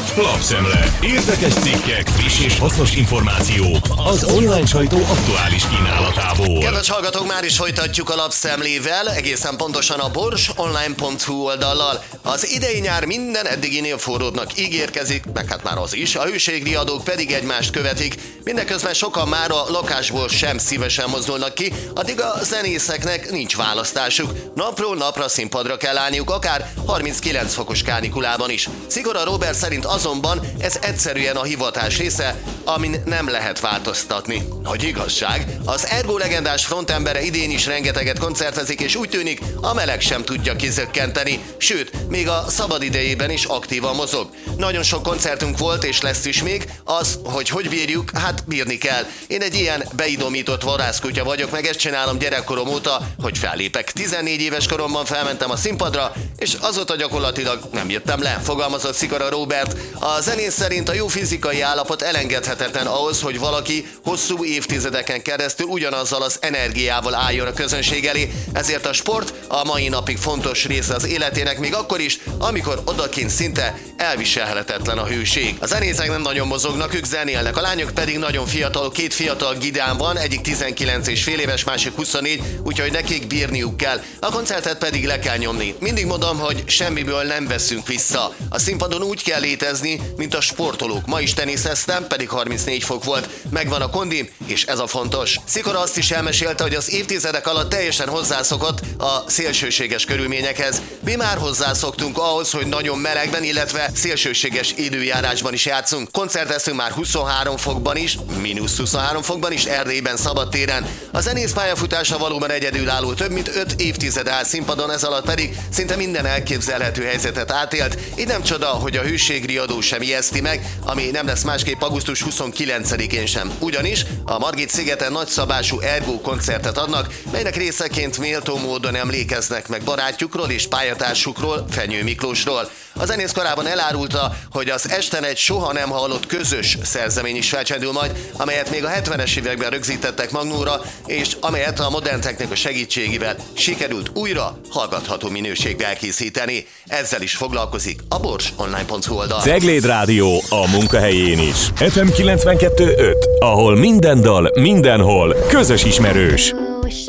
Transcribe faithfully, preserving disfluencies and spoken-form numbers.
Lapszemle. Érdekes cikkek, friss és hasznos információk az online sajtó aktuális kínálatából. Kedves hallgatók, már is folytatjuk a lapszemlével, egészen pontosan a borsonline pont hu oldallal. Az idei nyár minden eddiginél forróbbnak ígérkezik, meg hát már az is, a hőségriadók pedig egymást követik. Mindeközben sokan már a lakásból sem szívesen mozdulnak ki, addig a zenészeknek nincs választásuk. Napról napra színpadra kell állniuk, akár harminckilenc fokos kánikulában is. Szigora Róbert szerint azonban ez egyszerűen a hivatás része, amin nem lehet változtatni. Nagy igazság, az Ergo legendás frontembere idén is rengeteget koncertezik, és úgy tűnik, a meleg sem tudja kizökkenteni, sőt, még a szabad idejében is aktívan mozog. Nagyon sok koncertünk volt, és lesz is még, az, hogy hogy bírjuk, hát bírni kell. Én egy ilyen beidomított vadászkutya vagyok, meg ezt csinálom gyerekkorom óta, hogy fellépek. tizennégy éves koromban felmentem a színpadra, és azóta gyakorlatilag nem jöttem le, fogalmazott Szigora Róbert. A zenész szerint a jó fizikai állapot elengedhetetlen ahhoz, hogy valaki hosszú évtizedeken keresztül ugyanazzal az energiával álljon a közönség elé, ezért a sport a mai napig fontos része az életének, még akkor is, amikor odakint szinte elviselhetetlen a hőség. A zenészek nem nagyon mozognak, ők zenélnek, a lányok pedig nagyon fiatal, két fiatal gidán van, egyik tizenkilenc és fél éves, másik huszonnégy, úgyhogy nekik bírniuk kell. A koncertet pedig le kell nyomni. Mindig mondom, hogy semmiből nem veszünk vissza. A színpadon úgy kell létezni, mint a sportolók. Ma is teniszeztem, pedig harmincnégy fok volt. Megvan a kondim, és ez a fontos. Szikora azt is elmesélte, hogy az évtizedek alatt teljesen hozzászokott a szélsőséges körülményekhez. Mi már hozzászoktunk ahhoz, hogy nagyon melegben, illetve szélsőséges időjárásban is játszunk. Koncerteztünk már huszonhárom fokban is, mínusz huszonhárom fokban is, Erdélyben, szabadtéren. A zenész pályafutása valóban egyedülálló, több mint öt évtized áll színpadon, ez alatt pedig szinte minden elképzelhető helyzetet átélt. Így nem csoda, hogy a hőségriadó sem ijeszti meg, ami nem lesz másképp augusztus huszonkilencedikén sem. Ugyanis a Margit-szigeten nagyszabású Ergo koncertet adnak, melynek részeként méltó módon emlékeznek meg barátjukról és pályatársukról, Fenyő Miklósról. A zenész korábban elárulta, hogy az esten egy soha nem hallott közös szerzemény is felcsendül majd, amelyet még a hetvenes években rögzítettek magnóra, és amelyet a modern technika segítségével sikerült újra hallgatható minőségbe elkészíteni. Ezzel is foglalkozik a borsonline pont hu oldal. Cegléd Rádió a munkahelyén is. ef em kilencvenkettő öt, ahol minden dal, mindenhol közös ismerős.